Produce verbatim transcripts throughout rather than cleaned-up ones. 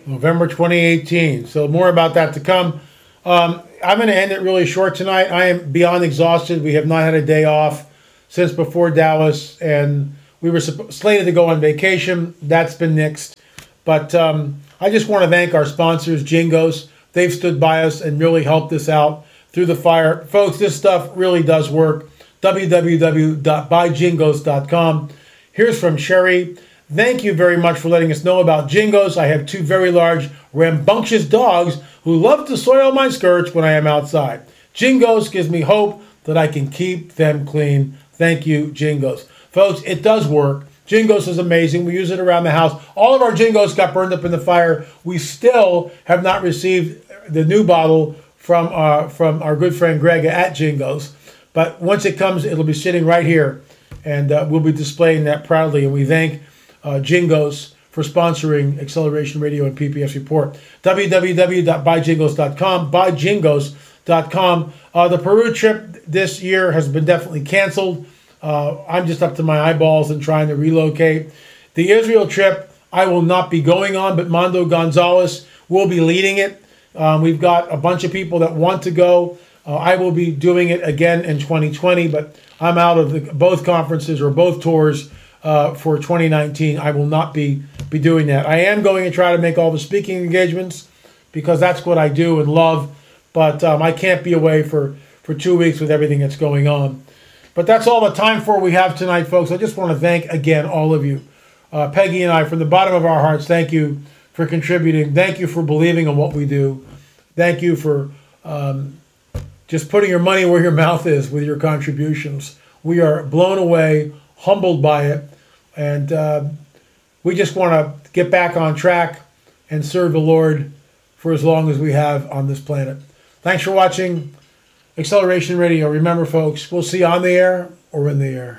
November twenty eighteen. So more about that to come. Um, I'm going to end it really short tonight. I am beyond exhausted. We have not had a day off since before Dallas, and we were slated to go on vacation. That's been nixed. But um, I just want to thank our sponsors, Jingos. They've stood by us and really helped us out through the fire. Folks, this stuff really does work. w w w dot buy jingos dot com. Here's from Sherry. Thank you very much for letting us know about Jingos. I have two very large, rambunctious dogs who love to soil my skirts when I am outside. Jingos gives me hope that I can keep them clean. Thank you, Jingos. Folks, it does work. Jingos is amazing. We use it around the house. All of our Jingos got burned up in the fire. We still have not received the new bottle from our, from our good friend Greg at Jingos. But once it comes, it'll be sitting right here. And uh, we'll be displaying that proudly. And we thank uh, Jingos for sponsoring Acceleration Radio and P P S Report. w w w dot buy jingos dot com. buy jingos dot com. Uh, the Peru trip this year has been definitely canceled. Uh, I'm just up to my eyeballs and trying to relocate. The Israel trip, I will not be going on, but Mondo Gonzalez will be leading it. Um, we've got a bunch of people that want to go. Uh, I will be doing it again in twenty twenty, but I'm out of the, both conferences or both tours uh, for twenty nineteen. I will not be, be doing that. I am going to try to make all the speaking engagements because that's what I do and love, but um, I can't be away for, for two weeks with everything that's going on. But that's all the time for we have tonight, folks. I just want to thank, again, all of you. Uh, Peggy and I, from the bottom of our hearts, thank you for contributing. Thank you for believing in what we do. Thank you for um, just putting your money where your mouth is with your contributions. We are blown away, humbled by it, and uh, we just want to get back on track and serve the Lord for as long as we have on this planet. Thanks for watching Acceleration Radio. Remember, folks, we'll see you on the air or in the air.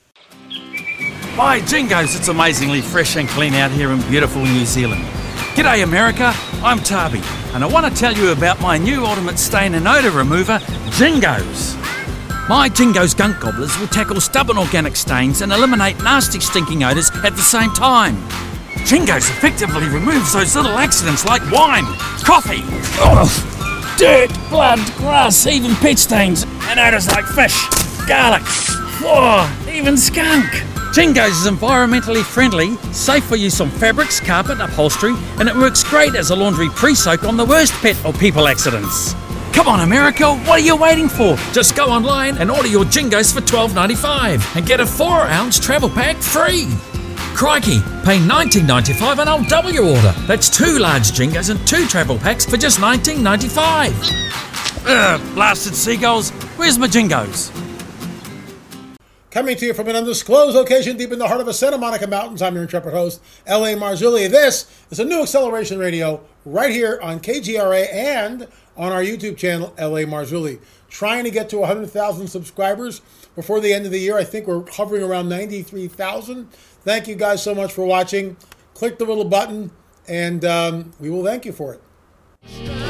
Hi, Jingos. It's amazingly fresh and clean out here in beautiful New Zealand. G'day, America. I'm Tarby, and I want to tell you about my new ultimate stain and odour remover, Jingos. My Jingos gunk gobblers will tackle stubborn organic stains and eliminate nasty stinking odours at the same time. Jingos effectively removes those little accidents like wine, coffee, ugh, dirt, blood, grass, even pet stains, and odours like fish, garlic, oh, even skunk. Jingos is environmentally friendly, safe for use on fabrics, carpet, upholstery, and it works great as a laundry pre-soak on the worst pet or people accidents. Come on, America, what are you waiting for? Just go online and order your Jingos for twelve ninety-five and get a four ounce travel pack free. Crikey, pay nineteen ninety-five and I'll double your order. That's two large Jingos and two travel packs for just nineteen ninety-five. Ugh, blasted seagulls, where's my Jingos? Coming to you from an undisclosed location deep in the heart of the Santa Monica Mountains, I'm your intrepid host, L A Marzulli. This is a new Acceleration Radio right here on K G R A and on our YouTube channel, L A Marzulli. Trying to get to one hundred thousand subscribers before the end of the year. I think we're hovering around ninety-three thousand. Thank you guys so much for watching. Click the little button, and um, we will thank you for it.